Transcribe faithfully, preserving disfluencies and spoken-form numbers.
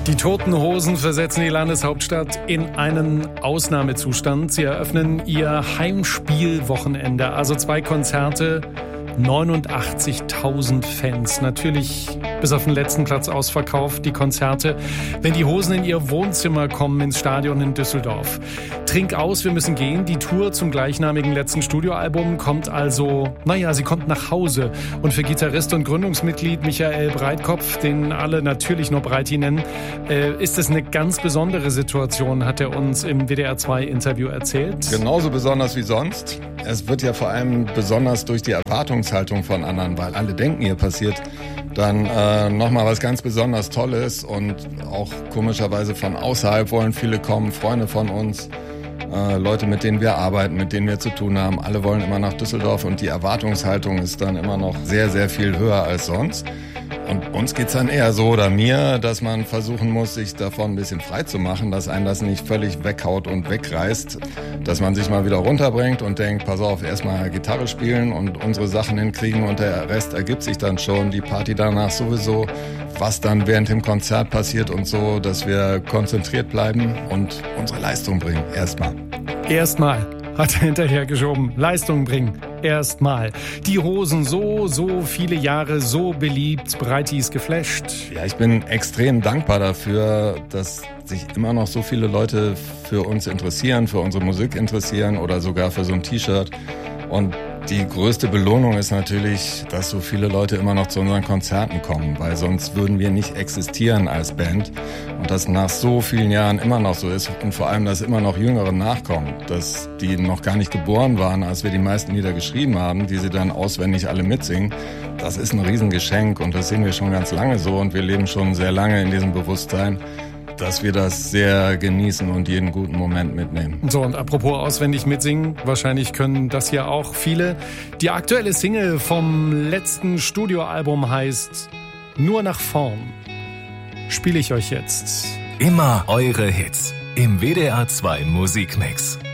Die Toten Hosen versetzen die Landeshauptstadt in einen Ausnahmezustand. Sie eröffnen ihr Heimspielwochenende, also zwei Konzerte, neunundachtzigtausend Fans. Natürlich bis auf den letzten Platz ausverkauft, die Konzerte. Wenn die Hosen in ihr Wohnzimmer kommen, ins Stadion in Düsseldorf. Trink aus, wir müssen gehen. Die Tour zum gleichnamigen letzten Studioalbum kommt also, naja, sie kommt nach Hause. Und für Gitarrist und Gründungsmitglied Michael Breitkopf, den alle natürlich nur Breiti nennen, äh, ist es eine ganz besondere Situation, hat er uns im W D R zwei Interview erzählt. Genauso besonders wie sonst. Es wird ja vor allem besonders durch die Erwartungshaltung von anderen, weil alle denken, hier passiert dann äh, nochmal was ganz besonders Tolles und auch komischerweise von außerhalb wollen viele kommen, Freunde von uns, äh, Leute, mit denen wir arbeiten, mit denen wir zu tun haben. Alle wollen immer nach Düsseldorf und die Erwartungshaltung ist dann immer noch sehr, sehr viel höher als sonst. Und uns geht's dann eher so oder mir, dass man versuchen muss, sich davon ein bisschen frei zu machen, dass einen das nicht völlig weghaut und wegreißt, dass man sich mal wieder runterbringt und denkt, pass auf, erstmal Gitarre spielen und unsere Sachen hinkriegen und der Rest ergibt sich dann schon, die Party danach sowieso, was dann während dem Konzert passiert und so, dass wir konzentriert bleiben und unsere Leistung bringen, erstmal. Erstmal. Hat er hinterhergeschoben. Leistung bringen. Erstmal. Die Hosen so, so viele Jahre so beliebt. Breiti ist geflasht. Ja, ich bin extrem dankbar dafür, dass sich immer noch so viele Leute für uns interessieren, für unsere Musik interessieren oder sogar für so ein T-Shirt. Und die größte Belohnung ist natürlich, dass so viele Leute immer noch zu unseren Konzerten kommen, weil sonst würden wir nicht existieren als Band. Und das nach so vielen Jahren immer noch so ist und vor allem, dass immer noch Jüngere nachkommen, dass die noch gar nicht geboren waren, als wir die meisten Lieder geschrieben haben, die sie dann auswendig alle mitsingen. Das ist ein Riesengeschenk und das sehen wir schon ganz lange so und wir leben schon sehr lange in diesem Bewusstsein, dass wir das sehr genießen und jeden guten Moment mitnehmen. So, und apropos auswendig mitsingen, wahrscheinlich können das ja auch viele. Die aktuelle Single vom letzten Studioalbum heißt Nur nach vorn. Spiele ich euch jetzt. Immer eure Hits im W D R zwei Musikmix.